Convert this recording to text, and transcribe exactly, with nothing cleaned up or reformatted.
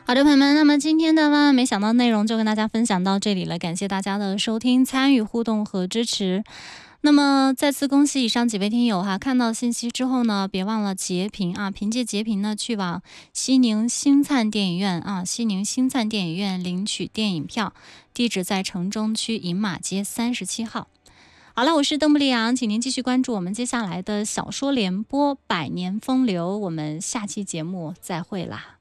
好的，朋友们，那么今天的万万没想到内容就跟大家分享到这里了，感谢大家的收听、参与、互动和支持。那么再次恭喜以上几位听友哈，看到信息之后呢，别忘了截屏啊，凭借截屏呢去往西宁星灿电影院啊，西宁星灿电影院领取电影票，地址在城中区饮马街三十七号。好了，我是邓布利昂，请您继续关注我们接下来的小说联播《百年风流》，我们下期节目再会啦。